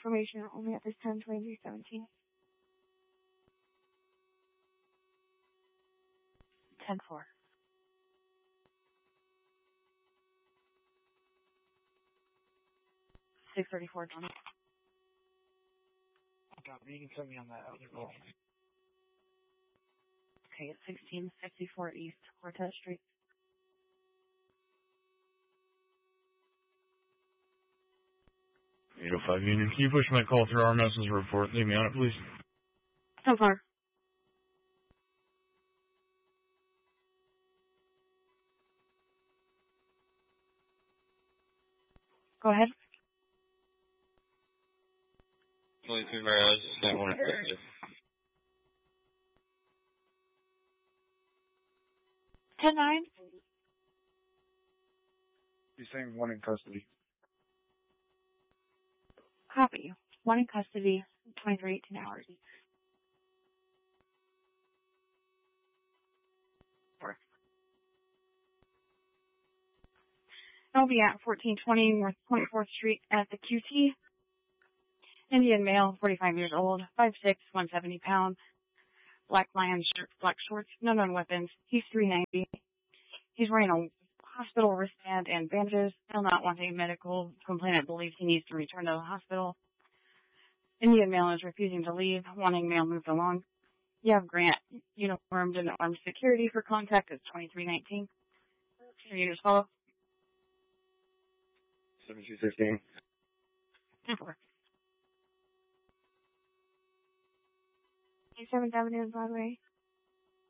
information only at this time, 2317. 10-4. 634, Johnny. You can put me on that other call. Okay, it's 1654 East Cortez Street. 805 Union. Can you push my call through our message report? Leave me on it, please. So far. Go ahead. 22 Maryland, that one. Ten nine. He's saying one in custody. Copy. One in custody, 2318 hours. I'll be at 1420 North 24th Street at the QT. Indian male, 45 years old, 5'6", 170 pounds. Black lion shirt, black shorts, no known weapons. He's 390. He's wearing a hospital wristband and bandages. Still not wanting medical. Complainant believes he needs to return to the hospital. Indian male is refusing to leave, wanting male moved along. You have Grant, uniformed and armed security for contact is 2319. Can you just follow? 7215. 10-4. 7th Avenue and Broadway.